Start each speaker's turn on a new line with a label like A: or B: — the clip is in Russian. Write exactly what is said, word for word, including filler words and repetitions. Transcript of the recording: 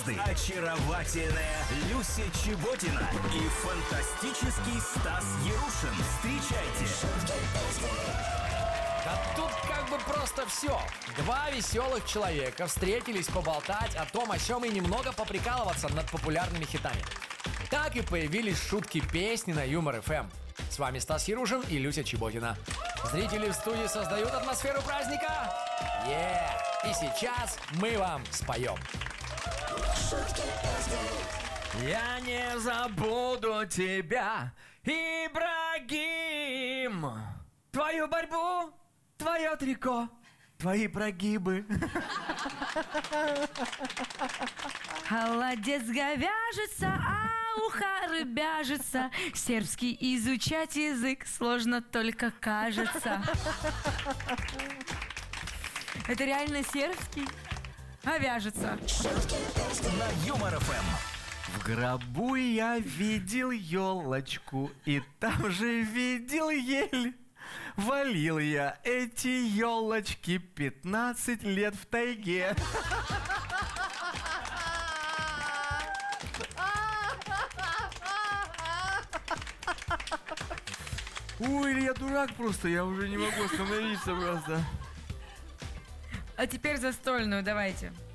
A: звезды, очаровательная Люся Чеботина и фантастический Стас Ярушин. Встречайте!
B: Да тут как бы просто все. Два веселых человека встретились поболтать о том, о сём и немного поприкалываться над популярными хитами. Так и появились шутки песни на Юмор эф эм. С вами Стас Ярушин и Люся Чеботина. Зрители в студии создают атмосферу праздника. Yeah! И сейчас мы вам споем. Я не забуду тебя, Ибрагим. Твою борьбу, твое трико, твои прогибы.
C: Холодец говяжется, а ухо рыбяжется. Сербский изучать язык сложно только кажется. Это реально сербский? А вяжется.
A: На Юмор эф эм.
D: В гробу я видел елочку, и там же видел ель. Валил я эти елочки пятнадцать лет в тайге. Ой, я дурак просто, я уже не могу остановиться просто.
C: А теперь застольную давайте.